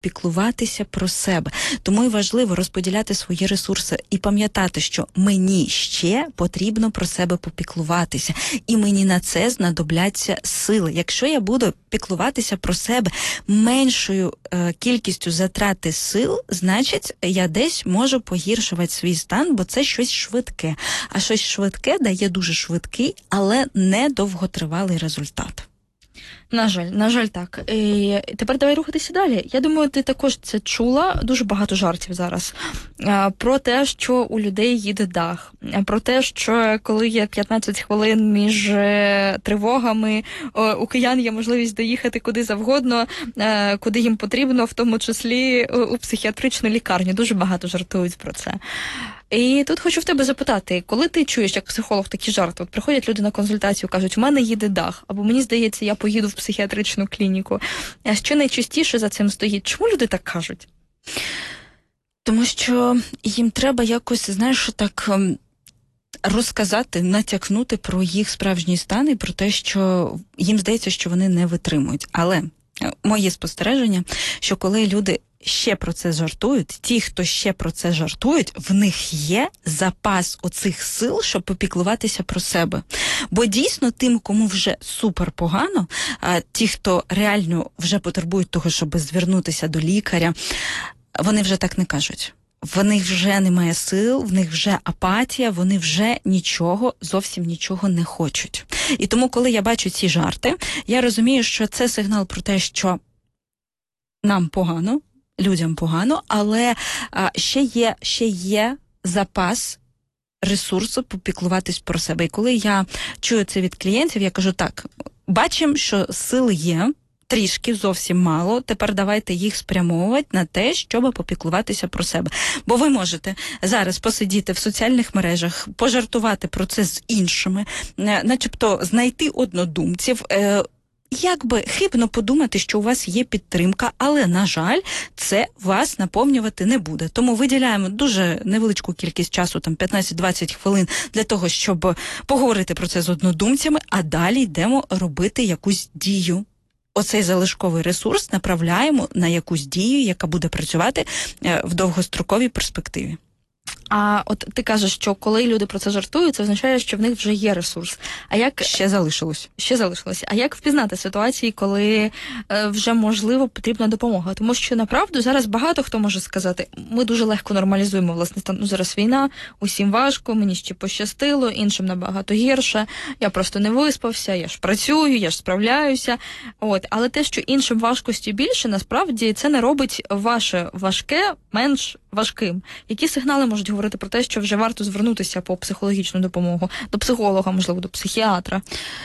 піклуватися про себе. Тому і важливо розподіляти свої ресурси і пам'ятати, що мені ще потрібно про себе попіклуватися. І мені на це знадобляться сили. Якщо я буду піклуватися про себе меншою кількістю затрати сил, значить, я десь можу погіршувати свій стан, бо це щось швидке. А щось швидке дає дуже швидкий, але не довготривалий результат. На жаль, так. І тепер давай рухатися далі. Я думаю, ти також це чула, дуже багато жартів зараз, про те, що у людей їде дах, про те, що коли є 15 хвилин між тривогами, у киян є можливість доїхати куди завгодно, куди їм потрібно, в тому числі у психіатричну лікарню. Дуже багато жартують про це. І тут хочу в тебе запитати, коли ти чуєш, як психолог, такі жарти, от приходять люди на консультацію, кажуть, у мене їде дах, або мені здається, я поїду в психіатричну клініку. А що найчастіше за цим стоїть? Чому люди так кажуть? Тому що їм треба якось, знаєш, так розказати, натякнути про їх справжній стан і про те, що їм здається, що вони не витримують. Але моє спостереження, що коли люди ще про це жартують, ті, хто ще про це жартують, в них є запас оцих сил, щоб попіклуватися про себе. Бо дійсно тим, кому вже супер погано, ті, хто реально вже потребують того, щоб звернутися до лікаря, вони вже так не кажуть. В них вже немає сил, в них вже апатія, вони вже нічого, зовсім нічого не хочуть. І тому, коли я бачу ці жарти, я розумію, що це сигнал про те, що нам погано, людям погано, але ще є запас ресурсу попіклуватись про себе. І коли я чую це від клієнтів, я кажу, так, бачимо, що сил є, трішки, зовсім мало, тепер давайте їх спрямовувати на те, щоб попіклуватися про себе. Бо ви можете зараз посидіти в соціальних мережах, пожартувати про це з іншими, начебто знайти однодумців, якби хибно подумати, що у вас є підтримка, але, на жаль, це вас наповнювати не буде. Тому виділяємо дуже невеличку кількість часу, там 15-20 хвилин, для того, щоб поговорити про це з однодумцями, а далі йдемо робити якусь дію. Оцей залишковий ресурс направляємо на якусь дію, яка буде працювати в довгостроковій перспективі. А от ти кажеш, що коли люди про це жартують, це означає, що в них вже є ресурс. А як ще залишилось? А як впізнати ситуації, коли вже, можливо, потрібна допомога? Тому що, направду, зараз багато хто може сказати, ми дуже легко нормалізуємо власне стан. Ну, зараз війна, усім важко, мені ще пощастило, іншим набагато гірше, я просто не виспався, я ж працюю, я ж справляюся. От. Але те, що іншим важкості більше, насправді, це не робить ваше важке менш важким. Які сигнали можуть говорити про те, що вже варто звернутися по психологічну допомогу? До психолога, можливо, до психіатра?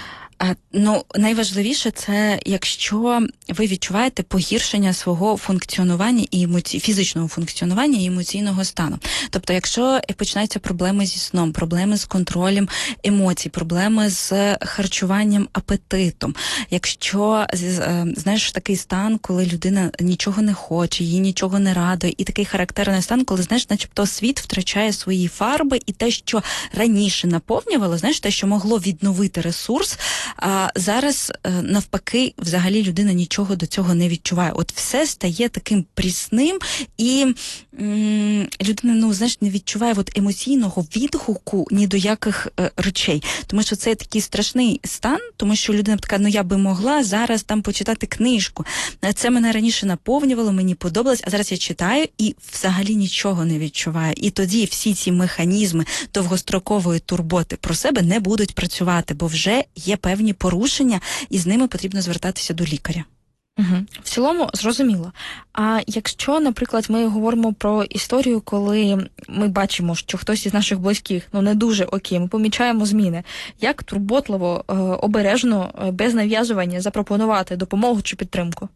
Найважливіше це, якщо ви відчуваєте погіршення свого функціонування і фізичного функціонування і емоційного стану. Тобто, якщо починаються проблеми зі сном, проблеми з контролем емоцій, проблеми з харчуванням, апетитом, якщо, знаєш, такий стан, коли людина нічого не хоче, їй нічого не радує, і такий характерний стан, коли, знаєш, начебто світ втрачає свої фарби, і те, що раніше наповнювало, знаєш, те, що могло відновити ресурс, а зараз, навпаки, взагалі людина нічого до цього не відчуває. От все стає таким прісним, і людина, знаєш, не відчуває емоційного відгуку ні до яких речей. Тому що це такий страшний стан, тому що людина така, я би могла зараз там почитати книжку. Це мене раніше наповнювало, мені подобалось, а зараз я читаю і взагалі нічого не відчуваю. І тоді всі ці механізми довгострокової турботи про себе не будуть працювати, бо вже є певні порушення, і з ними потрібно звертатися до лікаря. Угу. В цілому, зрозуміло. А якщо, наприклад, ми говоримо про історію, коли ми бачимо, що хтось із наших близьких, не дуже окей, ми помічаємо зміни, як турботливо, обережно, без нав'язування запропонувати допомогу чи підтримку?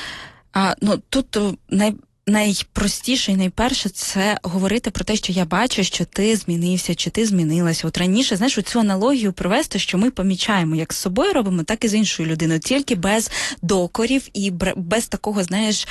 Тут найпростіше і найперше це говорити про те, що я бачу, що ти змінився, чи ти змінилася. От раніше, знаєш, цю аналогію провести, що ми помічаємо, як з собою робимо, так і з іншою людиною, тільки без докорів і без такого, знаєш,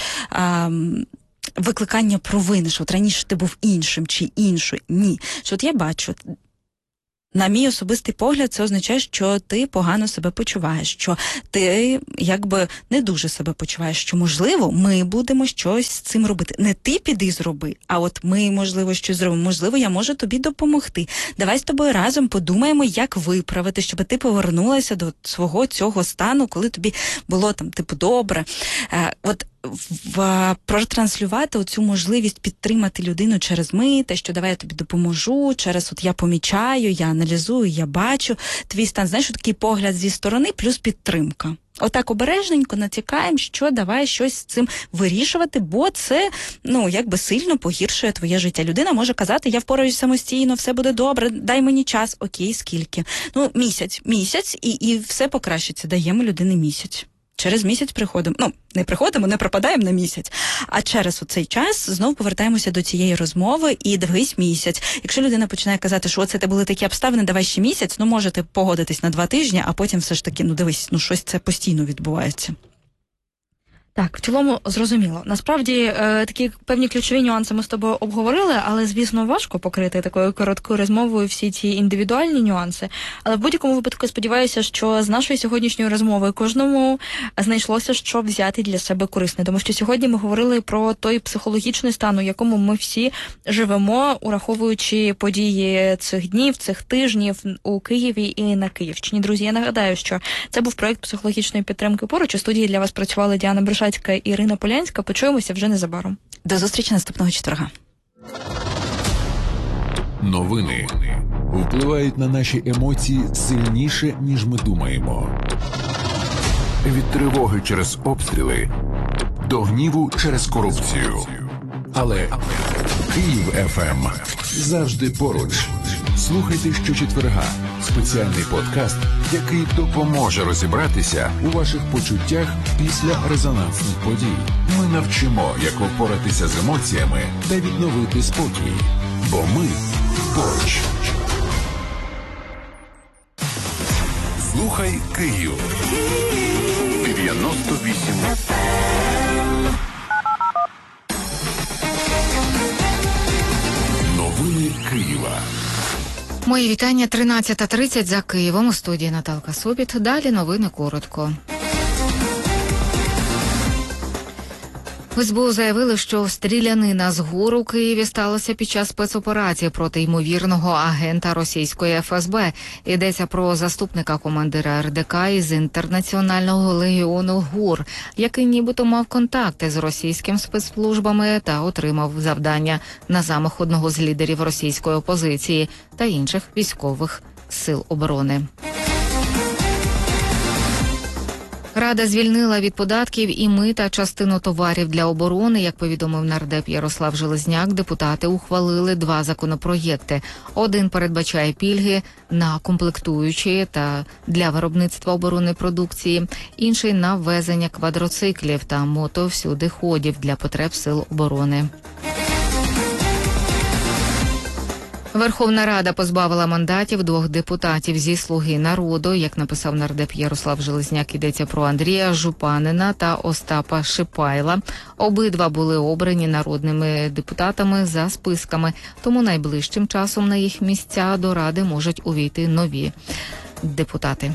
викликання провини, що от раніше ти був іншим чи іншою. Ні. Що от я бачу, на мій особистий погляд, це означає, що ти погано себе почуваєш, що ти якби не дуже себе почуваєш, що, можливо, ми будемо щось з цим робити. Не ти піди зроби, а от ми, можливо, щось зробимо. Можливо, я можу тобі допомогти. Давай з тобою разом подумаємо, як виправити, щоб ти повернулася до свого цього стану, коли тобі було там, типу, добре. От протранслювати оцю можливість підтримати людину через ми, те, що давай я тобі допоможу, через от я помічаю, я аналізую, я бачу твій стан. Знаєш, такий погляд зі сторони плюс підтримка. Отак обережненько натякаємо, що давай щось з цим вирішувати, бо це, якби сильно погіршує твоє життя. Людина може казати, я впораюсь самостійно, все буде добре, дай мені час. Окей, скільки? Місяць, і все покращиться. Даємо людині місяць. Через місяць приходимо, не пропадаємо на місяць, а через оцей час знову повертаємося до цієї розмови і дивись місяць. Якщо людина починає казати, що оце були такі обставини, давай ще місяць, можете погодитись на 2 тижні, а потім все ж таки, дивись, щось це постійно відбувається. Так, в цілому зрозуміло. Насправді, такі певні ключові нюанси ми з тобою обговорили, але, звісно, важко покрити такою короткою розмовою всі ці індивідуальні нюанси. Але в будь-якому випадку сподіваюся, що з нашої сьогоднішньої розмови кожному знайшлося, що взяти для себе корисне. Тому що сьогодні ми говорили про той психологічний стан, у якому ми всі живемо, ураховуючи події цих днів, цих тижнів у Києві і на Київщині. Друзі, я нагадаю, що це був проєкт психологічної підтримки «Поруч». У студії для вас працювали Діана Бришацька і Ірина Полянська. Почуємося вже незабаром. До зустрічі наступного четверга. Новини впливають на наші емоції сильніше, ніж ми думаємо. Від тривоги через обстріли до гніву через корупцію. Але Київ ФМ завжди поруч. Слухайте щочетверга спеціальний подкаст, який допоможе розібратися у ваших почуттях після резонансних подій. Ми навчимо, як впоратися з емоціями та відновити спокій. Бо ми поруч. Слухай Київ. 98 Новини Києва. Мої вітання. 13:30 за Києвом. У студії Наталка Собіт. Далі новини коротко. В СБУ заявили, що стрілянина з гор у Києві сталася під час спецоперації проти ймовірного агента російської ФСБ. Йдеться про заступника командира РДК із Інтернаціонального легіону ГУР, який нібито мав контакти з російськими спецслужбами та отримав завдання на замах одного з лідерів російської опозиції та інших військових сил оборони. Рада звільнила від податків і мита частину товарів для оборони. Як повідомив нардеп Ярослав Железняк, депутати ухвалили 2 законопроєкти. Один передбачає пільги на комплектуючі та для виробництва оборонної продукції, інший на ввезення квадроциклів та мотовсюдиходів для потреб сил оборони. Верховна Рада позбавила мандатів 2 депутатів зі «Слуги народу». Як написав нардеп Ярослав Железняк, йдеться про Андрія Жупанина та Остапа Шипайла. Обидва були обрані народними депутатами за списками, тому найближчим часом на їх місця до Ради можуть увійти нові депутати.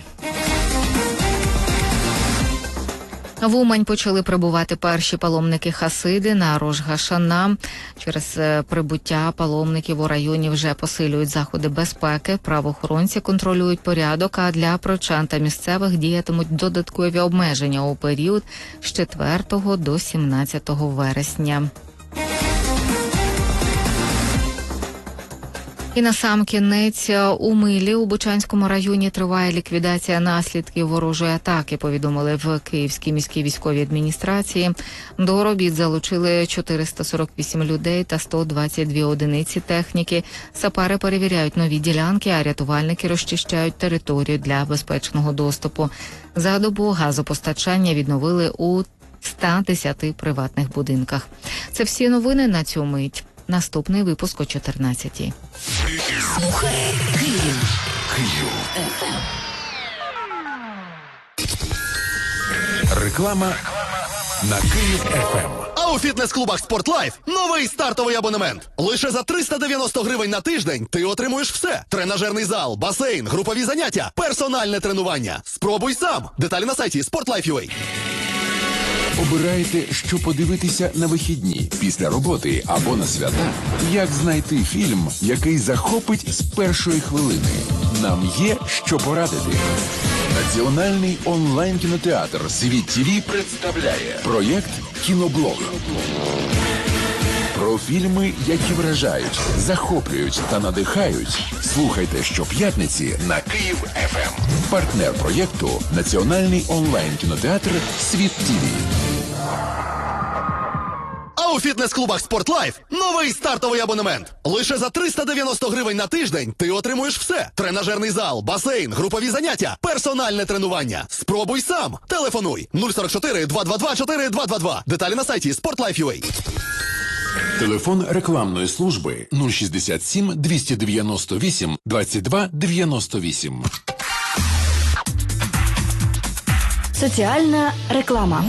В Умань почали прибувати перші паломники-хасиди на Рош-га-Шана. Через прибуття паломників у районі вже посилюють заходи безпеки, правоохоронці контролюють порядок, а для прочан та місцевих діятимуть додаткові обмеження у період з 4 до 17 вересня. І насамкінець у Милі у Бучанському районі триває ліквідація наслідків ворожої атаки, повідомили в Київській міській військовій адміністрації. До робіт залучили 448 людей та 122 одиниці техніки. Сапери перевіряють нові ділянки, а рятувальники розчищають територію для безпечного доступу. За добу газопостачання відновили у 110 приватних будинках. Це всі новини на цю мить. Наступний випуск о 14:00. Слухай Київ. Реклама на Київ ФМ. А у фітнес-клубах «Спортлайф» новий стартовий абонемент. Лише за 390 гривень на тиждень ти отримуєш все. Тренажерний зал, басейн, групові заняття, персональне тренування. Спробуй сам. Деталі на сайті sportlife.ua. Обирайте, що подивитися на вихідні, після роботи або на свята. Як знайти фільм, який захопить з першої хвилини? Нам є що порадити. Національний онлайн-кінотеатр «Світ ТВ» представляє проєкт «Кіноблог». Про фільми, які вражають, захоплюють та надихають. Слухайте щоп'ятниці на Київ ФМ. Партнер проєкту – Національний онлайн-кінотеатр «Світ ТВ». А у фітнес-клубах «Спортлайф» новий стартовий абонемент. Лише за 390 гривень на тиждень ти отримуєш все. Тренажерний зал, басейн, групові заняття, персональне тренування. Спробуй сам. Телефонуй 044 222 4222. Деталі на сайті sportlife.ua. Телефон рекламної служби 067 298 22 98. Соціальна реклама.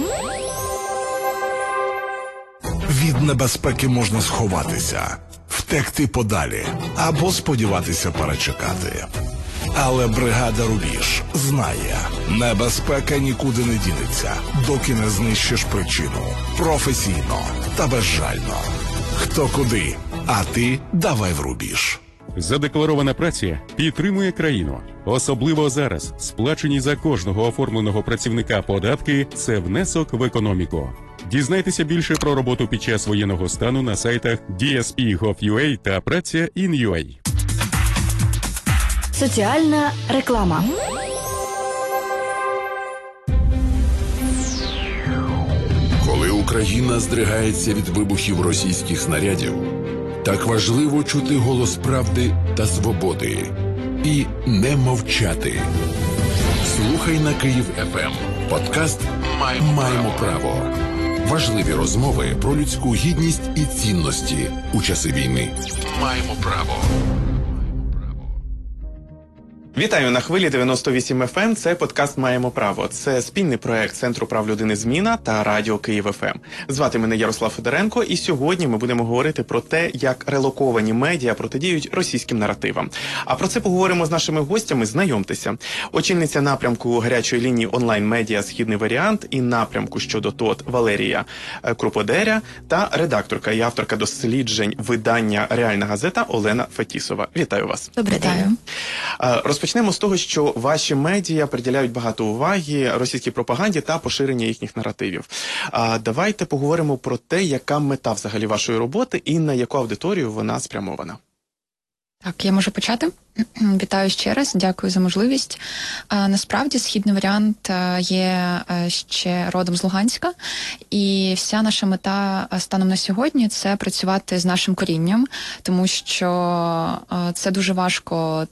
Від небезпеки можна сховатися, втекти подалі або сподіватися перечекати. Але бригада «Рубіж» знає, небезпека нікуди не дінеться, доки не знищиш причину. Професійно та безжально. Хто куди, а ти давай в рубіж. Задекларована праця підтримує країну. Особливо зараз сплачені за кожного оформленого працівника податки – це внесок в економіку. Дізнайтеся більше про роботу під час воєнного стану на сайтах dsp.gov.ua та Праця.in.ua. Соціальна реклама. Коли Україна здригається від вибухів російських снарядів, так важливо чути голос правди та свободи і не мовчати. Слухай на Київ ФМ. Подкаст «Маємо право». Важливі розмови про людську гідність і цінності у часи війни. Маємо право. Вітаю на хвилі 98 FM. Це подкаст «Маємо право». Це спільний проект Центру прав людини «Зміна» та Радіо Київ ФМ. Звати мене Ярослав Федоренко, і сьогодні ми будемо говорити про те, як релоковані медіа протидіють російським наративам. А про це поговоримо з нашими гостями. Знайомтеся. Очільниця напрямку гарячої лінії онлайн-медіа «Східний варіант» і напрямку щодо ТОТ Валерія Круподеря та редакторка і авторка досліджень видання «Реальна газета» Олена Фетісова. Вітаю вас. Добрий день. Розпочнемо з того, що ваші медіа приділяють багато уваги російській пропаганді та поширенню їхніх наративів. Давайте поговоримо про те, яка мета взагалі вашої роботи і на яку аудиторію вона спрямована. Так, я можу почати. Вітаю ще раз, дякую за можливість. Насправді, «Східний варіант» є ще родом з Луганська, і вся наша мета станом на сьогодні – це працювати з нашим корінням, тому що це дуже важко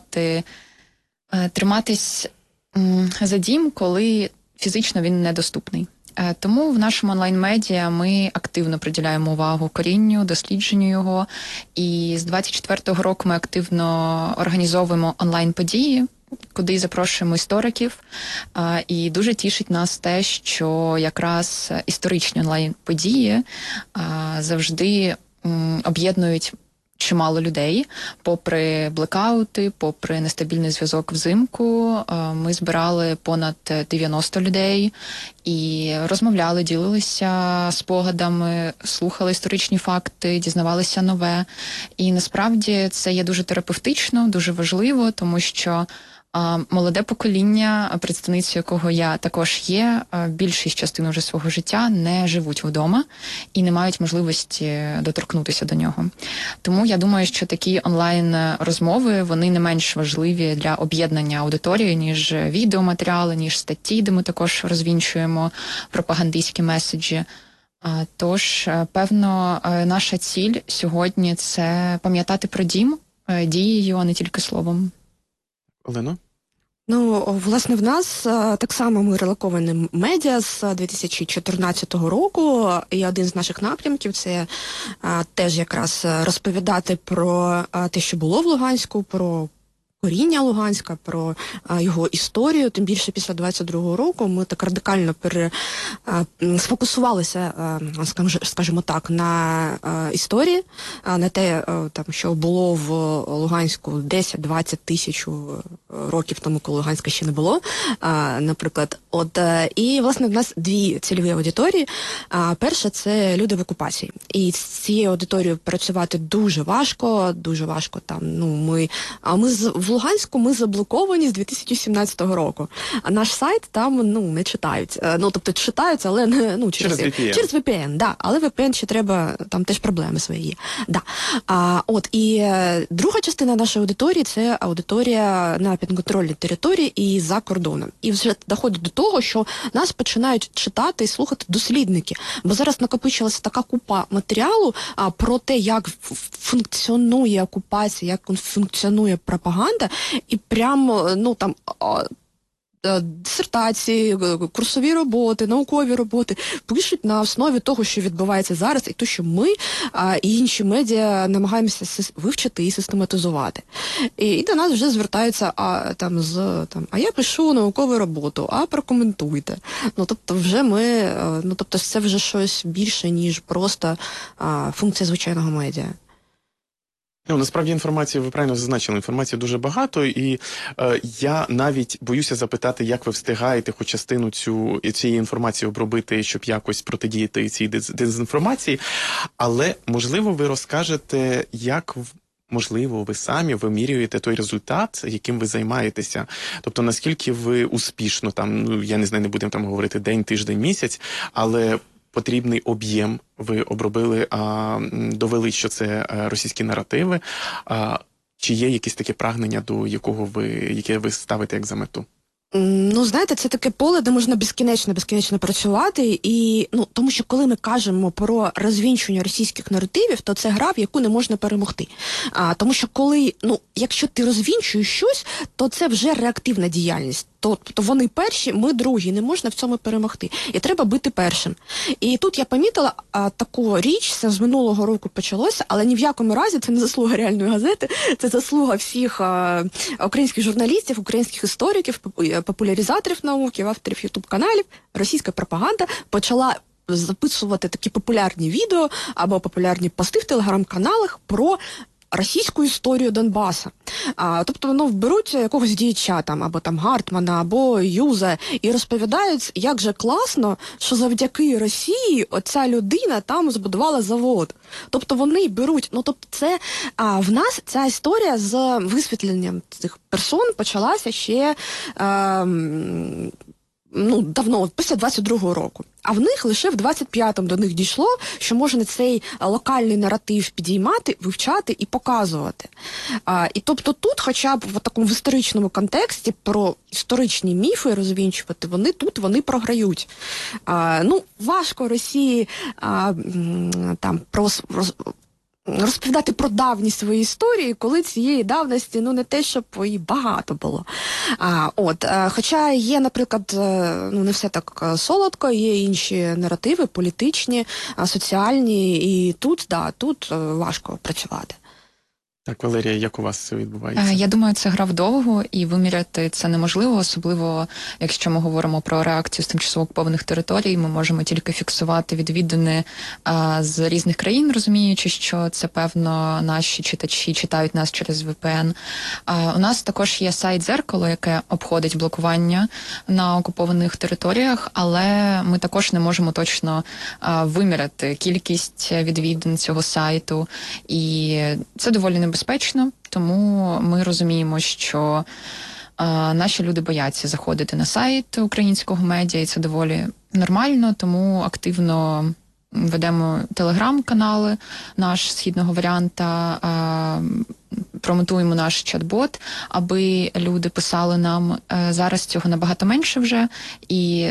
триматись за дім, коли фізично він недоступний. Тому в нашому онлайн-медіа ми активно приділяємо увагу корінню, дослідженню його. І з 24-го року ми активно організовуємо онлайн-події, куди запрошуємо істориків. І дуже тішить нас те, що якраз історичні онлайн-події завжди об'єднують чимало людей. Попри блекаути, попри нестабільний зв'язок взимку, ми збирали понад 90 людей і розмовляли, ділилися спогадами, слухали історичні факти, дізнавалися нове. І насправді це є дуже терапевтично, дуже важливо, тому що молоде покоління, представницею якого я також є, більшість частини вже свого життя не живуть вдома і не мають можливості доторкнутися до нього. Тому я думаю, що такі онлайн-розмови, вони не менш важливі для об'єднання аудиторії, ніж відеоматеріали, ніж статті, де ми також розвінчуємо пропагандистські меседжі. Тож, певно, наша ціль сьогодні – це пам'ятати про дім дією, а не тільки словом. Олено? Ну, власне, в нас так само ми релоковані медіа з 2014 року, і один з наших напрямків – це теж якраз розповідати про те, що було в Луганську, про коріння Луганська, про його історію. Тим більше після 22-го року ми так радикально сфокусувалися, скажімо так, на історії, на те, там, що було в Луганську 10-20 тисяч років тому, коли Луганська ще не було, наприклад. І, власне, в нас дві цільові аудиторії. Перша – це люди в окупації. І з цією аудиторією працювати дуже важко там, в Луганську ми заблоковані з 2017 року. А наш сайт там, не читають. Тобто читаються, але не, через VPN. Через VPN, да. Але VPN ще треба, там теж проблеми свої є. Да. І друга частина нашої аудиторії – це аудиторія на підконтрольній території і за кордоном. І вже доходить до того, що нас починають читати і слухати дослідники. Бо зараз накопичилася така купа матеріалу про те, як функціонує окупація, як функціонує пропаганда, і прямо, дисертації, курсові роботи, наукові роботи пишуть на основі того, що відбувається зараз, і то, що ми і інші медіа намагаємося вивчити і систематизувати. І до нас вже звертаються, а я пишу наукову роботу, прокоментуйте. Тобто вже це вже щось більше, ніж просто функція звичайного медіа. Насправді інформації, ви правильно зазначили, інформації дуже багато, і я навіть боюся запитати, як ви встигаєте хоч частину цієї інформації обробити, щоб якось протидіяти цій дезінформації, але, можливо, ви розкажете, як можливо, ви самі вимірюєте той результат, яким ви займаєтеся. Тобто, наскільки ви успішно, я не знаю, не будемо там говорити день, тиждень, місяць, але потрібний об'єм ви обробили, довели, що це російські наративи. Чи є якісь таке прагнення, до яке ви ставите як за мету? Знаєте, це таке поле, де можна безкінечно працювати, і, тому що коли ми кажемо про розвінчування російських наративів, то це гра, в яку не можна перемогти. Тому що якщо ти розвінчуєш щось, то це вже реактивна діяльність. Тобто вони перші, ми другі, не можна в цьому перемогти. І треба бути першим. І тут я помітила таку річ, це з минулого року почалося, але ні в якому разі це не заслуга реальної газети, це заслуга всіх українських журналістів, українських істориків, популяризаторів науки, авторів ютуб-каналів. Російська пропаганда почала записувати такі популярні відео або популярні пости в телеграм-каналах про російську історію Донбаса. Тобто, беруть якогось діяча, або Гартмана, або Юза, і розповідають, як же класно, що завдяки Росії оця людина там збудувала завод. Тобто вони беруть, це, в нас ця історія з висвітленням цих персон почалася ще давно, після 22-го року. А в них лише в 25-му до них дійшло, що можна цей локальний наратив підіймати, вивчати і показувати. І тобто тут, хоча б в такому історичному контексті про історичні міфи розвінчувати, вони програють. Важко Росії розповідати про давність своєї історії, коли цієї давності, не те, щоб і багато було. Хоча є, наприклад, не все так солодко, є інші наративи, політичні, соціальні, і тут важко працювати. Так, Валерія, як у вас це відбувається? Я думаю, це гра вдовго, і виміряти це неможливо, особливо, якщо ми говоримо про реакцію з тимчасово окупованих територій, ми можемо тільки фіксувати відвідини з різних країн, розуміючи, що це, певно, наші читачі читають нас через VPN. У нас також є сайт «Дзеркало», яке обходить блокування на окупованих територіях, але ми також не можемо точно виміряти кількість відвідин цього сайту, і це доволі небезпечно, тому ми розуміємо, що наші люди бояться заходити на сайт українського медіа, і це доволі нормально, тому активно ведемо телеграм-канали, наш східного варіанта, промотуємо наш чат-бот, аби люди писали нам. Зараз цього набагато менше вже, і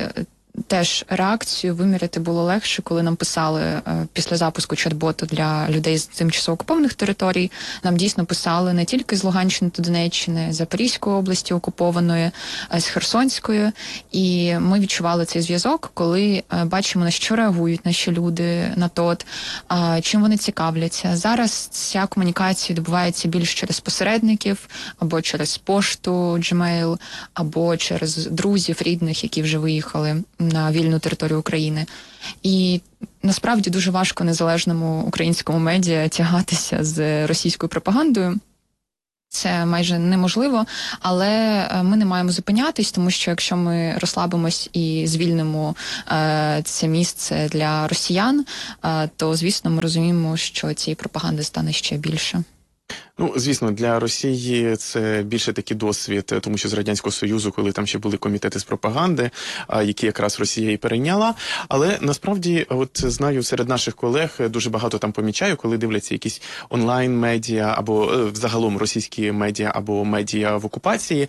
теж реакцію виміряти було легше, коли нам писали після запуску чат-боту для людей з тимчасово окупованих територій. Нам дійсно писали не тільки з Луганщини та Донеччини, з Запорізької області окупованої, з Херсонської. І ми відчували цей зв'язок, коли бачимо, на що реагують наші люди на ТОТ, чим вони цікавляться. Зараз ця комунікація відбувається більш через посередників, або через пошту, Gmail, або через друзів, рідних, які вже виїхали на вільну територію України. І насправді дуже важко незалежному українському медіа тягатися з російською пропагандою. Це майже неможливо, але ми не маємо зупинятись, тому що якщо ми розслабимось і звільнимо це місце для росіян, то, звісно, ми розуміємо, що цієї пропаганди стане ще більше. Ну, звісно, для Росії це більше такий досвід, тому що з Радянського Союзу, коли там ще були комітети з пропаганди, які якраз Росія і перейняла. Але насправді, от знаю, серед наших колег дуже багато там помічаю, коли дивляться якісь онлайн-медіа, або взагалом російські медіа, або медіа в окупації.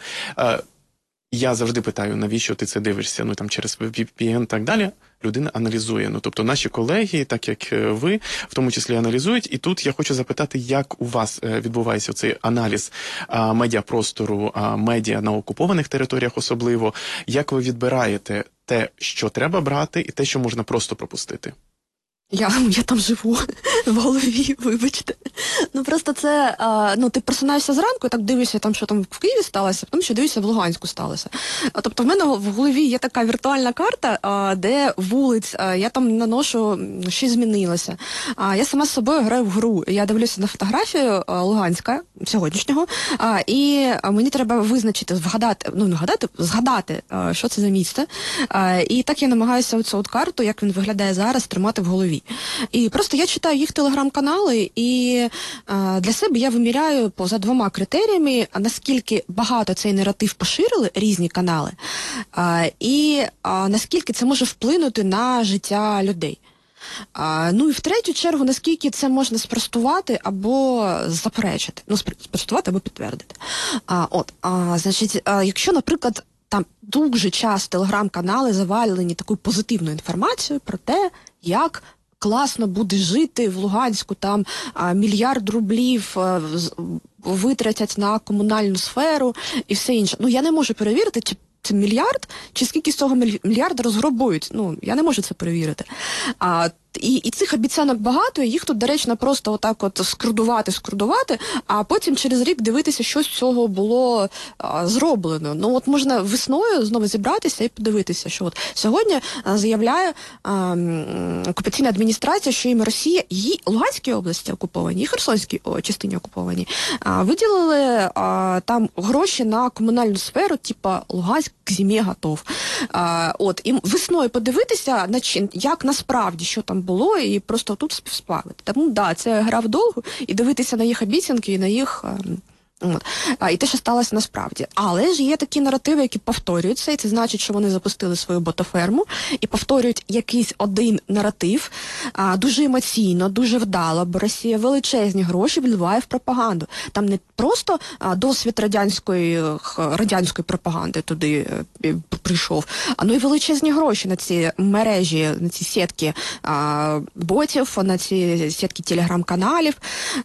Я завжди питаю, навіщо ти це дивишся, ну там через VPN і так далі. Людина аналізує. Ну, тобто наші колеги, так як ви, в тому числі аналізують. І тут я хочу запитати, як у вас відбувається цей аналіз медіапростору, медіа на окупованих територіях особливо. Як ви відбираєте те, що треба брати, і те, що можна просто пропустити? Я там живу в голові, вибачте. Ну просто це, ти просинаєшся зранку і так дивишся, там, що там в Києві сталося, потім ще дивишся, в Луганську сталося. Тобто в мене в голові є така віртуальна карта, де вулиць, я там наношу, що змінилося. Я сама з собою граю в гру. Я дивлюся на фотографію Луганська, сьогоднішнього, і мені треба визначити, згадати, що це за місце. І так я намагаюся оцю от карту, як він виглядає зараз, тримати в голові. І просто я читаю їх телеграм-канали, і для себе я виміряю за двома критеріями, наскільки багато цей наратив поширили різні канали, і наскільки це може вплинути на життя людей. Ну і в третю чергу, наскільки це можна спростувати або заперечити. Ну, спростувати або підтвердити. Значить, якщо, наприклад, там дуже часто телеграм-канали завалені такою позитивною інформацією про те, як класно буде жити в Луганську, там мільярд рублів витратять на комунальну сферу і все інше. Ну, я не можу перевірити, чи це мільярд, чи скільки з цього мільярда розграбують. Ну, я не можу це перевірити. І цих обіцянок багато, і їх тут доречно просто отак от скрудувати, а потім через рік дивитися, що з цього було зроблено. Ну от можна весною знову зібратися і подивитися, що от сьогодні заявляє окупаційна адміністрація, що їм Росія, її Луганській області окуповані, і Херсонській частині окуповані, виділили там гроші на комунальну сферу, типа Луганськ к зимі готов. І весною подивитися, як насправді, що там було, і просто тут співсплавити. Тому, це гра вдовгу, і дивитися на їх обіцянки, і на їх... І те, що сталося насправді. Але ж є такі наративи, які повторюються, і це значить, що вони запустили свою ботоферму і повторюють якийсь один наратив дуже емоційно, дуже вдало, бо Росія величезні гроші вливає в пропаганду. Там не просто досвід радянської пропаганди туди прийшов, ну і величезні гроші на ці мережі, на ці сітки ботів, на ці сітки телеграм-каналів.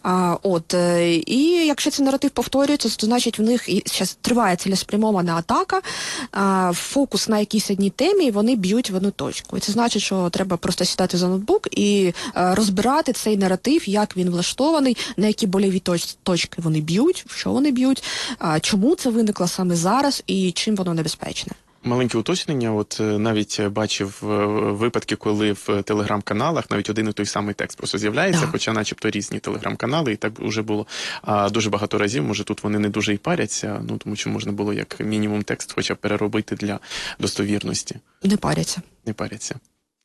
І якщо цей наратив повторюється, то значить в них зараз триває цілеспрямована атака, фокус на якійсь одній темі, і вони б'ють в одну точку. І це значить, що треба просто сідати за ноутбук і розбирати цей наратив, як він влаштований, на які больові точки вони б'ють, що вони б'ють, чому це виникло саме зараз і чим воно небезпечне. Маленьке уточнення, от навіть бачив випадки, коли в телеграм-каналах навіть один і той самий текст просто з'являється, хоча начебто різні телеграм-канали, і так вже було дуже багато разів, може тут вони не дуже і паряться, тому що можна було як мінімум текст хоча б переробити для достовірності. Не паряться. Не паряться.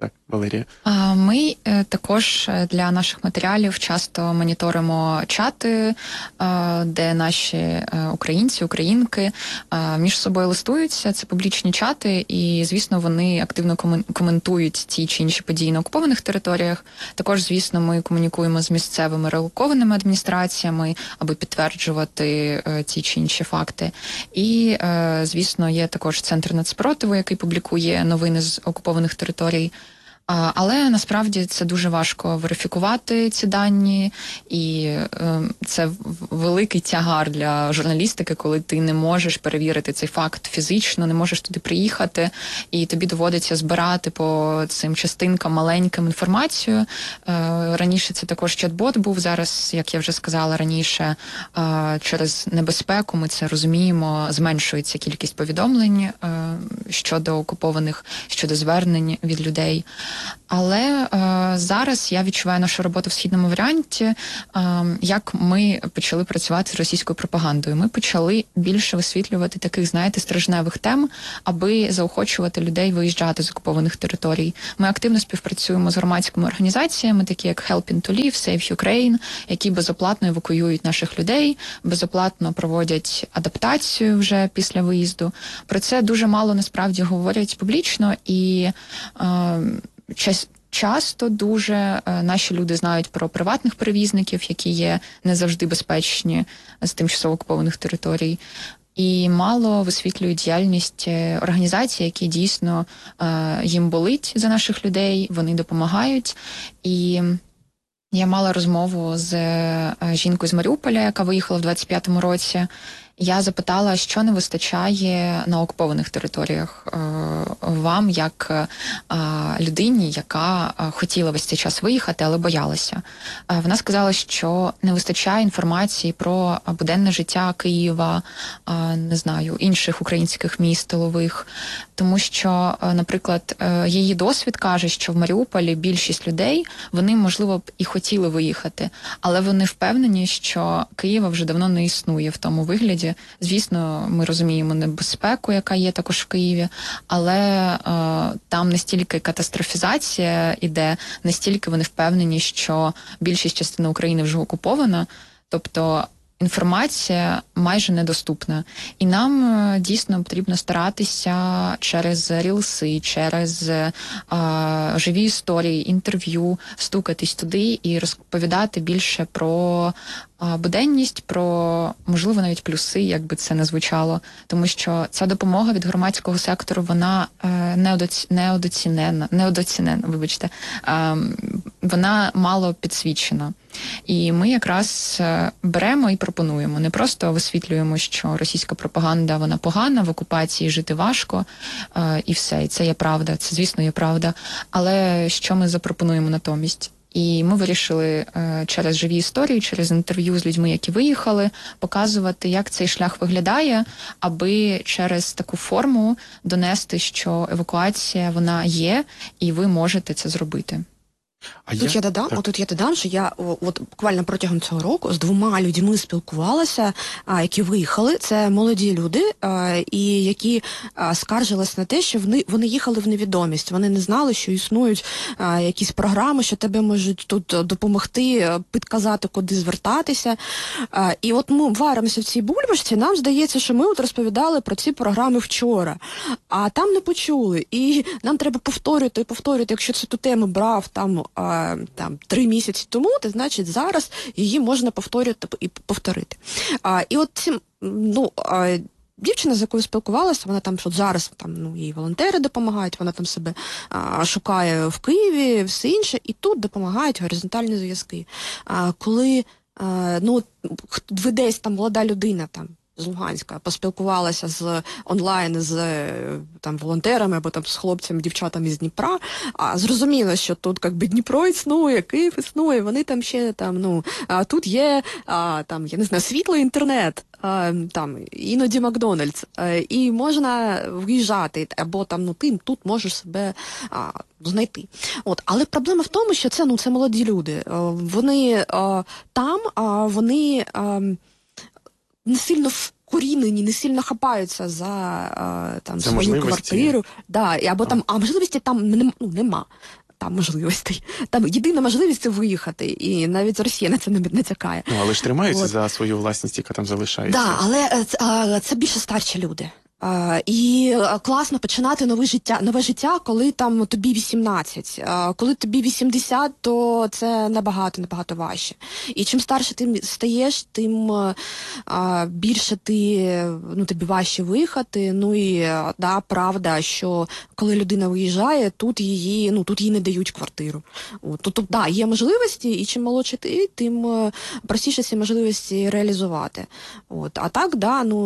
Так, Валерія. Ми також для наших матеріалів часто моніторимо чати, де наші українці, українки між собою листуються. Це публічні чати, і, звісно, вони активно коментують ті чи інші події на окупованих територіях. Також, звісно, ми комунікуємо з місцевими релокованими адміністраціями, аби підтверджувати ті чи інші факти. І, звісно, є також Центр нацпротиву, який публікує новини з окупованих територій. Але насправді це дуже важко верифікувати ці дані, і це великий тягар для журналістики, коли ти не можеш перевірити цей факт фізично, не можеш туди приїхати, і тобі доводиться збирати по цим частинкам маленьким інформацію. Раніше це також чат-бот був, зараз, як я вже сказала раніше, через небезпеку, ми це розуміємо, зменшується кількість повідомлень щодо окупованих, щодо звернень від людей. Але зараз я відчуваю нашу роботу в східному варіанті, як ми почали працювати з російською пропагандою. Ми почали більше висвітлювати таких, знаєте, стражневих тем, аби заохочувати людей виїжджати з окупованих територій. Ми активно співпрацюємо з громадськими організаціями, такі як Helping to Live, Save Ukraine, які безоплатно евакуюють наших людей, безоплатно проводять адаптацію вже після виїзду. Про це дуже мало насправді говорять публічно, і часто дуже наші люди знають про приватних перевізників, які є не завжди безпечні з тимчасово окупованих територій, і мало висвітлюють діяльність організацій, які дійсно їм болить за наших людей, вони допомагають. І я мала розмову з жінкою з Маріуполя, яка виїхала в 25-му році. Я запитала, що не вистачає на окупованих територіях вам, як людині, яка хотіла весь цей час виїхати, але боялася. Вона сказала, що не вистачає інформації про буденне життя Києва, не знаю, інших українських міст тилових, тому що, наприклад, її досвід каже, що в Маріуполі більшість людей, вони, можливо, б і хотіли виїхати, але вони впевнені, що Києва вже давно не існує в тому вигляді. Звісно, ми розуміємо небезпеку, яка є також в Києві, але там настільки катастрофізація іде, настільки вони впевнені, що більшість частини України вже окупована, тобто інформація майже недоступна. І нам дійсно потрібно старатися через рілси, через живі історії, інтерв'ю, стукатись туди і розповідати більше про буденність, про, можливо, навіть плюси, як би це не звучало. Тому що ця допомога від громадського сектору, вона недооцінена, вибачте, вона мало підсвічена. І ми якраз беремо і пропонуємо. Не просто висвітлюємо, що російська пропаганда, вона погана, в окупації жити важко, і все. І це є правда, це, звісно, є правда. Але що ми запропонуємо натомість? І ми вирішили через живі історії, через інтерв'ю з людьми, які виїхали, показувати, як цей шлях виглядає, аби через таку форму донести, що евакуація, вона є, і ви можете це зробити. Тут я додам, що я от буквально протягом цього року з 2 людьми спілкувалася, які виїхали. Це молоді люди, і які скаржились на те, що вони їхали в невідомість. Вони не знали, що існують якісь програми, що тебе можуть тут допомогти, підказати, куди звертатися. І от ми варимося в цій бульбашці, нам здається, що ми от розповідали про ці програми вчора, а там не почули. І нам треба повторювати. Якщо цю тему брав там 3 місяці тому, то значить зараз її можна повторити. І от дівчина, з якою спілкувалася, вона там, що зараз їй волонтери допомагають, вона там себе шукає в Києві, все інше, і тут допомагають горизонтальні зв'язки. Коли ви десь там молода людина там з Луганська поспілкувалася онлайн з волонтерами або з хлопцями, дівчатами з Дніпра, зрозуміло, що тут Дніпро існує, Київ існує, вони там ще тут є я не знаю, світло, інтернет, іноді Макдональдс, і можна виїжджати, або ти тут можеш себе знайти. Але проблема в тому, що це молоді люди. Вони там, вони не сильно вкорінені, не сильно хапаються за там це свою квартиру. Да, або там, а можливості там нема. Там можливостей. Там єдина можливість – це виїхати. І навіть Росія на це не натякає. Але ж тримаються за свою власність, яка там залишається. Так, але це більше старші люди. І класно починати нове життя, коли там тобі 18. Коли тобі 80, то це набагато важче. І чим старше ти стаєш, тим більше тобі важче виїхати. Ну і правда, що коли людина виїжджає, тут їй не дають квартиру. Тобто, є можливості, і чим молодше ти, тим простіше ці можливості реалізувати. А так,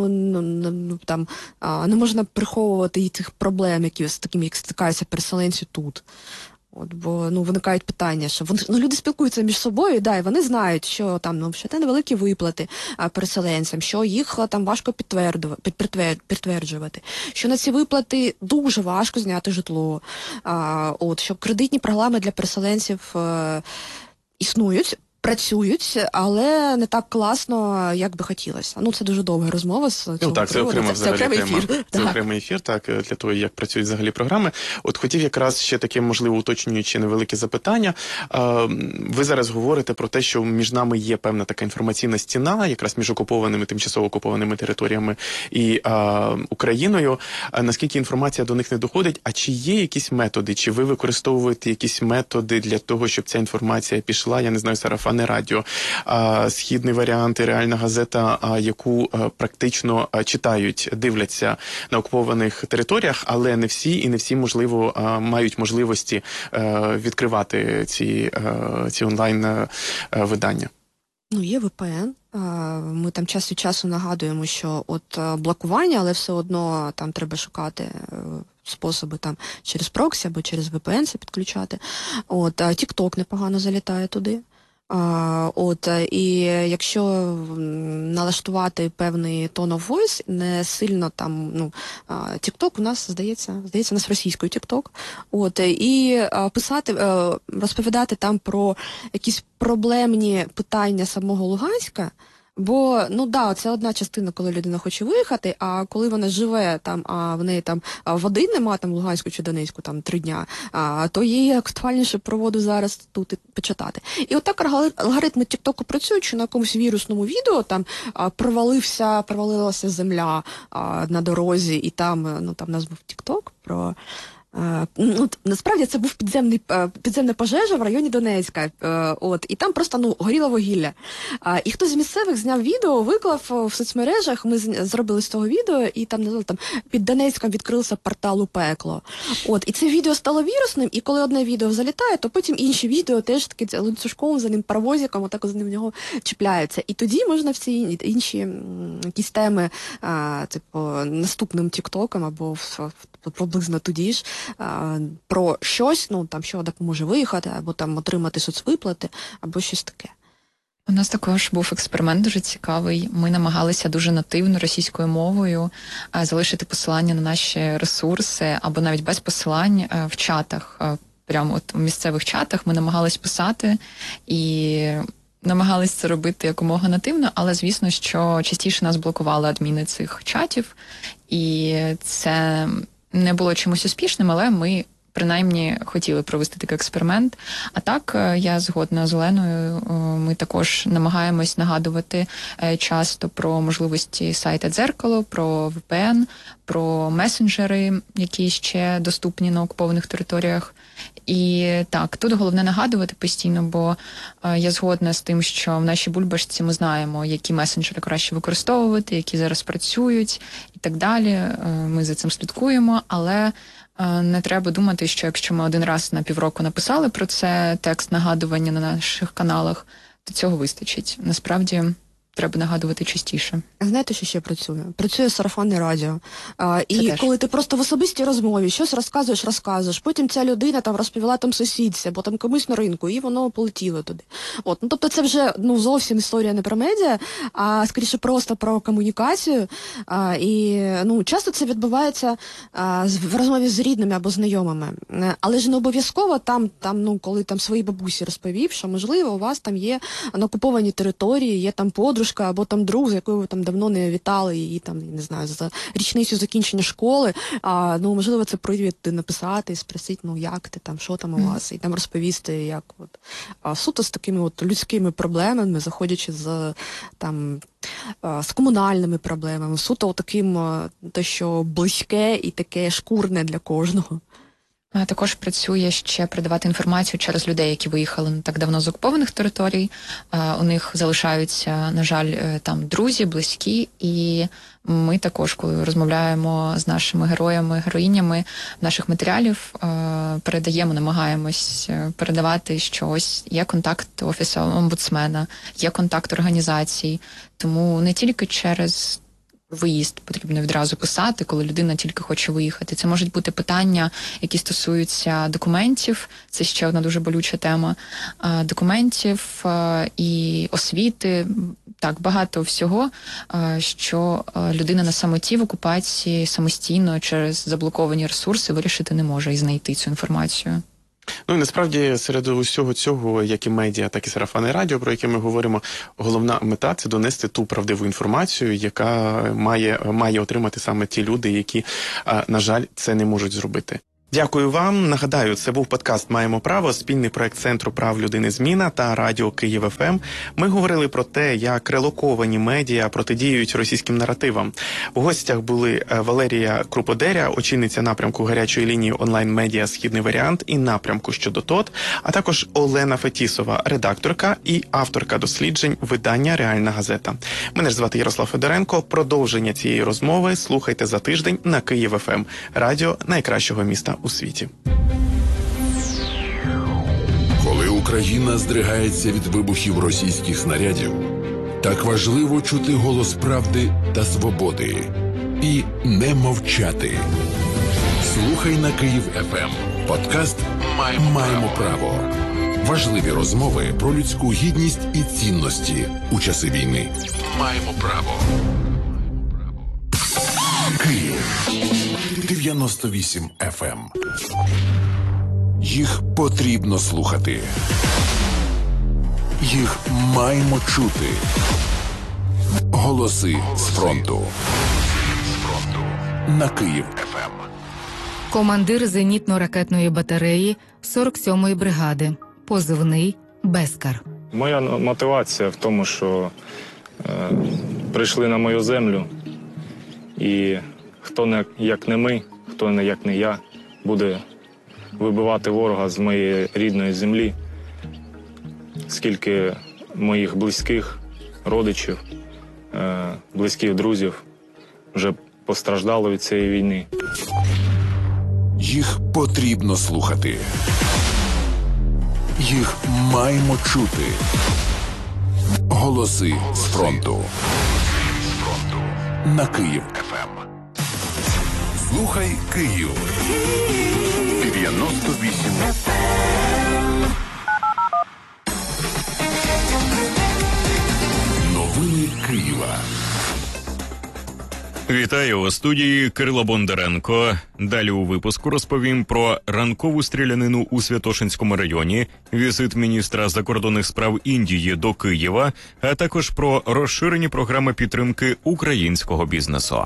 там не можна приховувати і тих проблем, які з такими, як стикаються переселенці тут. Бо виникають питання, що люди спілкуються між собою, і вони знають, що там що це невеликі виплати переселенцям, що їх там важко підтверджувати, що на ці виплати дуже важко зняти житло, що кредитні програми для переселенців існують, працюють, але не так класно, як би хотілося. Це дуже довга розмова з цього приводу. Це окрема взагалі тема. Це окремий ефір, для того, як працюють взагалі програми. От хотів якраз ще таке, можливо, уточнюючи невелике запитання. Ви зараз говорите про те, що між нами є певна така інформаційна стіна, якраз між окупованими, тимчасово окупованими територіями і Україною. Наскільки інформація до них не доходить, а чи є якісь методи, чи ви використовуєте якісь методи для того, щоб ця інформація пішла, я не знаю, сарафанне радіо, східний варіант, реальна газета, яку практично читають, дивляться на окупованих територіях, але не всі, можливо, мають можливості відкривати ці онлайн-видання. Є VPN. Ми там час від часу нагадуємо, що блокування, але все одно там треба шукати способи там через проксі або через VPN це підключати. TikTok непогано залітає туди. І якщо налаштувати певний tone of voice, не сильно там, TikTok у нас, здається, у нас російською TikTok, і писати, розповідати там про якісь проблемні питання самого Луганська, бо, це одна частина, коли людина хоче виїхати, а коли вона живе там, а в неї там води нема, там Луганську чи Донецьку, там 3 дня, то їй актуальніше проводу зараз тут і почитати. І так алгоритми TikTok працюють, що на якомусь вірусному відео там провалилася земля на дорозі, і там назвав TikTok про... насправді це був підземна пожежа в районі Донецька, і там просто горіло вугілля. І хтось з місцевих зняв відео, виклав в соцмережах, ми зробили з того відео, і там під Донецьком відкрився портал у пекло. І це відео стало вірусним, і коли одне відео залітає, то потім інші відео теж таки ланцюжком за ним паровозиком, отак за ним в нього чіпляються. І тоді можна всі інші якісь теми, наступним тіктоком або приблизно тоді ж, про щось, що допоможе виїхати, або там отримати соцвиплати, або щось таке. У нас також був експеримент дуже цікавий. Ми намагалися дуже нативно російською мовою залишити посилання на наші ресурси, або навіть без посилань в чатах, прямо у місцевих чатах ми намагались писати і намагались це робити якомога нативно, але, звісно, що частіше нас блокували адміни цих чатів, і це не було чимось успішним, але ми принаймні хотіли провести такий експеримент. А так, я згодна з Оленою, ми також намагаємось нагадувати часто про можливості сайта «Дзеркало», про VPN, про месенджери, які ще доступні на окупованих територіях. І так, тут головне нагадувати постійно, бо я згодна з тим, що в нашій бульбашці ми знаємо, які месенджери краще використовувати, які зараз працюють і так далі. Ми за цим слідкуємо, але не треба думати, що якщо ми один раз на півроку написали про це, текст нагадування на наших каналах, то цього вистачить. Насправді, треба нагадувати частіше. Знаєте, що ще працює? Працює сарафанне радіо. І коли ти просто в особистій розмові щось розказуєш, потім ця людина там розповіла там сусідці, або там комусь на ринку, і воно полетіло туди. Тобто це вже зовсім історія не про медіа, а скоріше просто про комунікацію. І часто це відбувається в розмові з рідними або знайомими. Але ж не обов'язково коли там своїй бабусі розповів, що можливо у вас там є на окупованій території, є там подружка, подружка або там друг, з якою ви там давно не вітали її там, не знаю, за річницю закінчення школи, ну, можливо, це привід написати, спросити, ну, як ти там, що там у вас, і там розповісти, як от. А суто з такими от людськими проблемами, заходячи з там з комунальними проблемами, суто таким, те, що близьке і таке шкурне для кожного. Також працює ще передавати інформацію через людей, які виїхали не так давно з окупованих територій. У них залишаються, на жаль, там друзі, близькі, і ми також, коли розмовляємо з нашими героями, героїнями наших матеріалів, передаємо, намагаємось передавати, що ось є контакт Офісу омбудсмена, є контакт організацій, тому не тільки через виїзд потрібно відразу писати, коли людина тільки хоче виїхати. Це можуть бути питання, які стосуються документів, це ще одна дуже болюча тема, документів і освіти, так, багато всього, що людина на самоті в окупації самостійно через заблоковані ресурси вирішити не може і знайти цю інформацію. Ну і насправді серед усього цього, як і медіа, так і сарафанне радіо, про яке ми говоримо, головна мета – це донести ту правдиву інформацію, яка має отримати саме ті люди, які, на жаль, це не можуть зробити. Дякую вам. Нагадаю, це був подкаст «Маємо право», спільний проект Центру прав людини «Зміна» та Радіо Київ ФМ. Ми говорили про те, як релоковані медіа протидіють російським наративам. У гостях були Валерія Круподеря, очільниця напрямку гарячої лінії онлайн-медіа «Східний варіант» і напрямку «Щодо ТОТ», а також Олена Фетісова, редакторка і авторка досліджень видання «Реальна газета». Мене ж звати Ярослав Федоренко. Продовження цієї розмови слухайте за тиждень на Київ ФМ. Радіо найкращого міста у світі. Коли Україна здригається від вибухів російських снарядів, так важливо чути голос правди та свободи і не мовчати. Слухай на Київ ФМ. Подкаст «Маємо право». Важливі розмови про людську гідність і цінності у часи війни. Маємо право. Київ 98 FM. Їх потрібно слухати. Їх маємо чути. Голоси з фронту. На Київ ФМ. Командир зенітно-ракетної батареї 47-ї бригади. Позивний Бескар. Моя мотивація в тому, що прийшли на мою землю, і хто як не ми, хто як не я, буде вибивати ворога з моєї рідної землі. Скільки моїх близьких, родичів, близьких друзів вже постраждало від цієї війни. Їх потрібно слухати. Їх маємо чути. Голоси з фронту. На Київ ФМ. Слухай Київ. 98 FM. Новини Києва. Вітаю у студії Кирило Бондаренко. Далі у випуску розповім про ранкову стрілянину у Святошинському районі, візит міністра закордонних справ Індії до Києва, а також про розширені програми підтримки українського бізнесу.